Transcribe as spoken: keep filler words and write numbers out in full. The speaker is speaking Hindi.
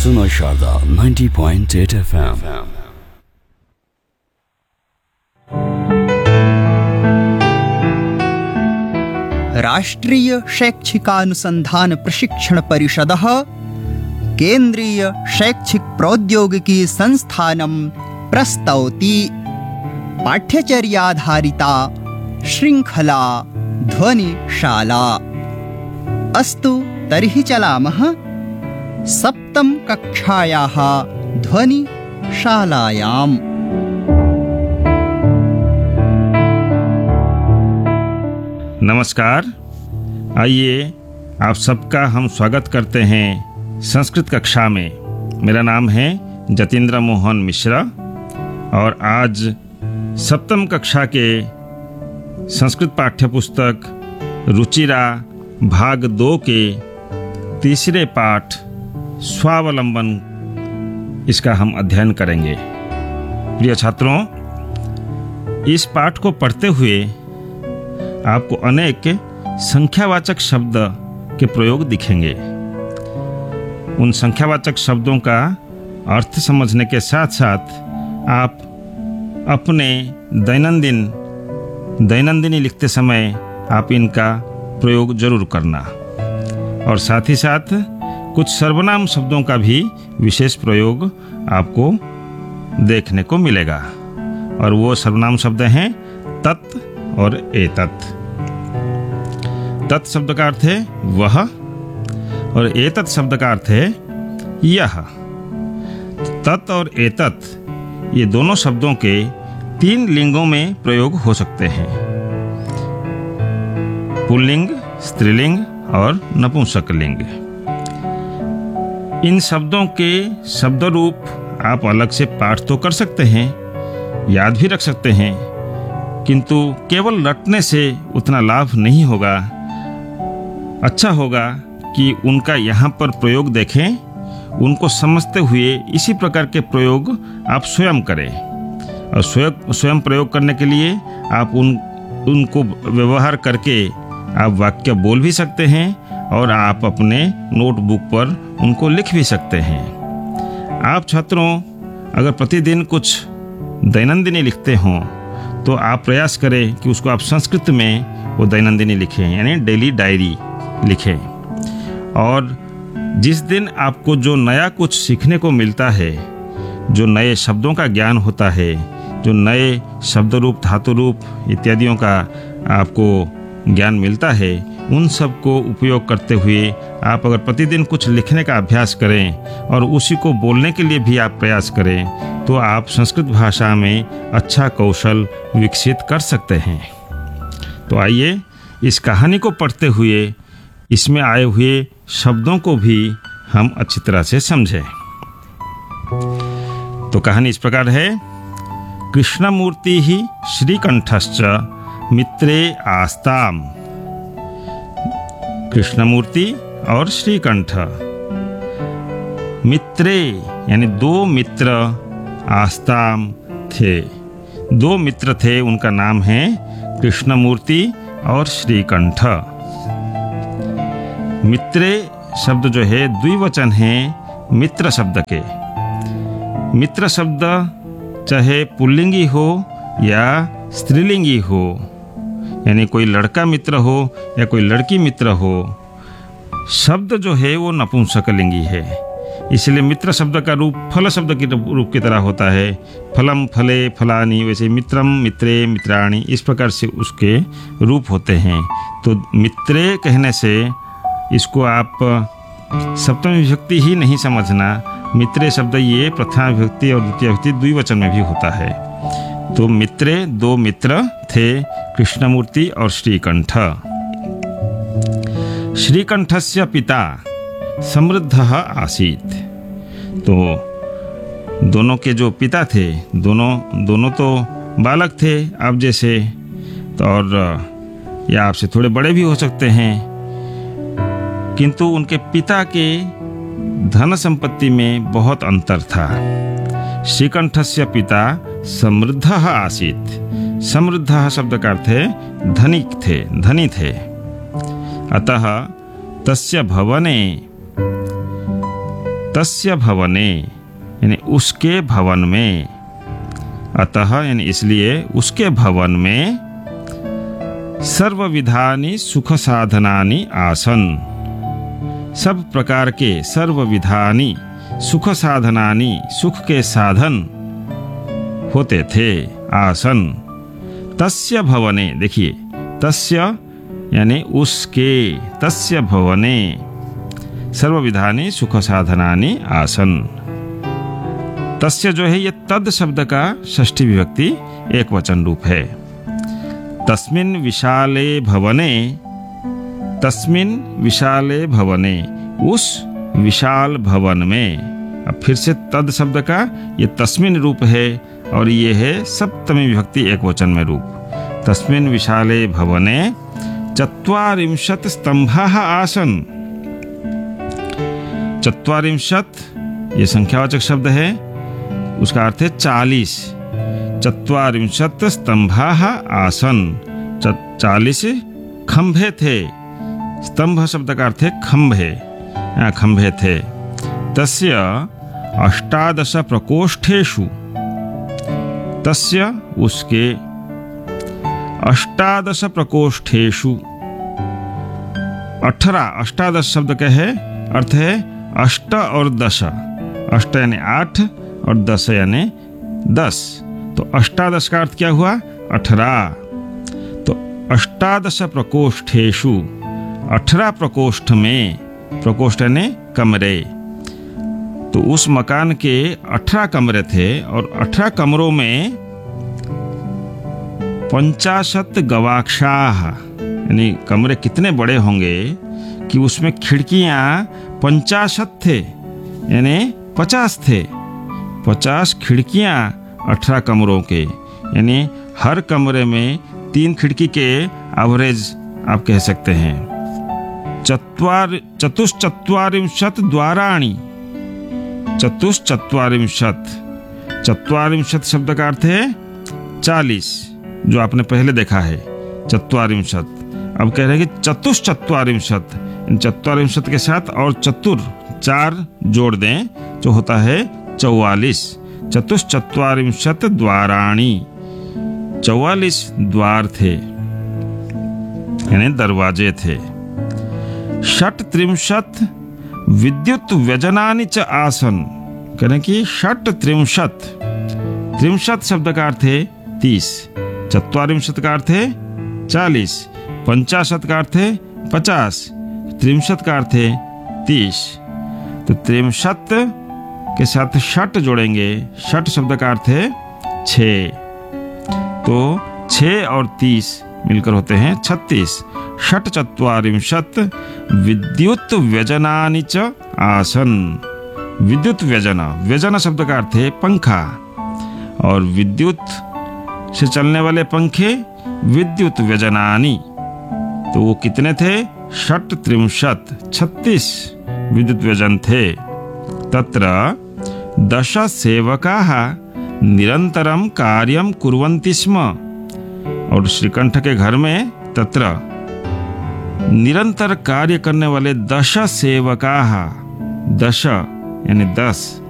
सुनो Sharda ninety point eight F M. राष्ट्रीय शैक्षिकानुसंधान प्रशिक्षण परिषदः केंद्रीय शैक्षिक प्रौद्योगिकी संस्थानं प्रस्तौति पाठ्यचर्याधारिता श्रृंखला ध्वनिशाला। अस्तु तर्हि चलामः सप्तम कक्षायाः ध्वनिशालायाम्। नमस्कार, आइए आप सबका हम स्वागत करते हैं संस्कृत कक्षा में। मेरा नाम है जतीन्द्र मोहन मिश्रा और आज सप्तम कक्षा के संस्कृत पाठ्यपुस्तक रुचिरा भाग दो के तीसरे पाठ स्वावलंबन इसका हम अध्ययन करेंगे। प्रिय छात्रों, इस पाठ को पढ़ते हुए आपको अनेक संख्यावाचक शब्द के प्रयोग दिखेंगे। उन संख्यावाचक शब्दों का अर्थ समझने के साथ साथ आप अपने दैनंदिन दैनंदिनी लिखते समय आप इनका प्रयोग जरूर करना और साथ ही साथ कुछ सर्वनाम शब्दों का भी विशेष प्रयोग आपको देखने को मिलेगा। और वो सर्वनाम शब्द हैं तत् और एतत्। तत् शब्द का अर्थ है वह और एतत् शब्द का अर्थ है यह। तत् और एतत् ये दोनों शब्दों के तीन लिंगों में प्रयोग हो सकते हैं, पुल्लिंग, स्त्रीलिंग और नपुंसकलिंग। इन शब्दों के शब्द रूप आप अलग से पाठ तो कर सकते हैं, याद भी रख सकते हैं, किंतु केवल रटने से उतना लाभ नहीं होगा। अच्छा होगा कि उनका यहाँ पर प्रयोग देखें, उनको समझते हुए इसी प्रकार के प्रयोग आप स्वयं करें। और स्वयं स्वयं प्रयोग करने के लिए आप उन उनको व्यवहार करके आप वाक्य बोल भी सकते हैं और आप अपने नोटबुक पर उनको लिख भी सकते हैं। आप छात्रों अगर प्रतिदिन कुछ दैनंदिनी लिखते हों तो आप प्रयास करें कि उसको आप संस्कृत में वो दैनंदिनी लिखें, यानी डेली डायरी लिखें। और जिस दिन आपको जो नया कुछ सीखने को मिलता है, जो नए शब्दों का ज्ञान होता है, जो नए शब्द रूप, धातु रूप इत्यादियों का आपको ज्ञान मिलता है, उन सब को उपयोग करते हुए आप अगर प्रतिदिन कुछ लिखने का अभ्यास करें और उसी को बोलने के लिए भी आप प्रयास करें तो आप संस्कृत भाषा में अच्छा कौशल विकसित कर सकते हैं। तो आइए इस कहानी को पढ़ते हुए इसमें आए हुए शब्दों को भी हम अच्छी तरह से समझें। तो कहानी इस प्रकार है। कृष्णमूर्ति ही श्रीकंठश्च मित्रे आस्ताम। कृष्णमूर्ति और श्रीकंठ मित्रे यानी दो मित्र आस्ताम थे। दो मित्र थे, उनका नाम है कृष्णमूर्ति और श्रीकंठ। मित्रे शब्द जो है द्विवचन है मित्र शब्द के। मित्र शब्द चाहे पुल्लिंगी हो या स्त्रीलिंगी हो, यानी कोई लड़का मित्र हो या कोई लड़की मित्र हो, शब्द जो है वो नपुंसकलिंगी है। इसलिए मित्र शब्द का रूप फल शब्द के रूप की तरह होता है। फलम, फले, फलानी, वैसे मित्रम, मित्रे, मित्राणी, इस प्रकार से उसके रूप होते हैं। तो मित्रे कहने से इसको आप सप्तमी विभक्ति ही नहीं समझना। मित्रे शब्द ये प्रथमा विभक्ति और द्वितीय विभक्ति द्विवचन में भी होता है। तो मित्रे दो मित्र थे, कृष्णमूर्ति और श्रीकंठ। श्रीकंठस्य पिता समृद्धः आसीत्। तो दोनों के जो पिता थे, दोनों दोनों तो बालक थे आप जैसे, तो और या आपसे थोड़े बड़े भी हो सकते हैं, किंतु उनके पिता के धन संपत्ति में बहुत अंतर था। श्रीकंठस्य पिता समृद्धः आसीत्। समृद्धः शब्द का अर्थ है धनिक थे, धनी थे। अतः तस्य भवने तस्य भवने यानी उसके भवन में, अतः यानी इसलिए उसके भवन में सर्वविधानि सुख साधनानि आसन, सब प्रकार के सर्वविधानि सुख साधनानि सुख के साधन होते थे, आसन। तस्य भवने, देखिए तस्य यानी उसके, तस्य भवने सर्वविधानि सुख साधनानि आसन। तस्य जो है ये तद शब्द का षष्ठी विभक्ति एक वचन रूप है। तस्मिन् विशाले भवने, तस्मिन् विशाले भवने, उस विशाल भवन में। अब फिर से तद शब्द का ये तस्मिन् रूप है और ये है सप्तमी विभक्ति एक वचन में रूप। तस्मिन् विशाले भवने चत्वारिंशत् स्तंभाः आसन। चत्वारिंशत् ये संख्यावाचक शब्द है, उसका अर्थ है चालीस। चत्वारिंशत् स्तंभाः आसन, चालीस खंभे थे। स्तंभ शब्द का अर्थ है खंभे, खंभे थे। तस्य अष्टादश प्रकोष्ठेषु, तस्य उसके, अष्टादश प्रकोष्ठेषु, अठारह, अष्टादश शब्द का है अर्थ है अष्ट और दश। अष्ट यानी आठ और दस यानी दस, तो अष्टादश का अर्थ क्या हुआ? अठारह। तो अष्टादश प्रकोष्ठेषु, अठारह प्रकोष्ठ में, प्रकोष्ठ यानी कमरे, तो उस मकान के अठारह कमरे थे और अठारह कमरों में पंचाशत गवाक्षाः, यानी कमरे कितने बड़े होंगे कि उसमें खिड़कियां पंचाशत थे, यानी पचास थे। पचास खिड़कियां अठारह कमरों के, यानी हर कमरे में तीन खिड़की के एवरेज आप कह सकते हैं। चत्वार चतुश्चत्वारिंशत् द्वाराणि, चतुश्चत्वारिंशत्, चत्वारिंशत् शब्द का अर्थ है चालीस, जो आपने पहले देखा है चत्वारिंशत्। अब कह रहे हैं कि चतुश्चत्वारिंशत्, इन चत्वारिंशत् के साथ और चतुर चार जोड़ दें जो होता है चौवालीस। चतुश्चत्वारिंशत् द्वाराणि, चौवालीस द्वार थे यानी दरवाजे थे। षट्त्रिंशत् विद्युत व्यजनानि च आसन, कहें कि षट त्रिंशत्, त्रिंशत् शब्द का अर्थ है तीस, चत्वारिंशत् का अर्थ है चालीस, पंचाशत का अर्थ है पचास, त्रिंशत् का अर्थ है तीस। तो त्रिंशत् के साथ षट जोड़ेंगे, षट शब्द का अर्थ है छः, तो छः और तीस मिलकर होते हैं छत्तीस। षट चत्वारिंशत् विद्युत व्यजनानि च आसन, विद्युत व्यजन, व्यजन शब्द का अर्थ है पंखा, और विद्युत से चलने वाले पंखे विद्युत व्यजनानि, तो वो कितने थे? षट त्रिंशत्, छत्तीस विद्युत व्यजन थे। तत्र दश सेवकाः निरंतरम कार्यम कुर्वन्ति स्म, और श्रीकंठ के घर में तत्र निरंतर कार्य करने वाले दश सेवकाः, दश यानी दस,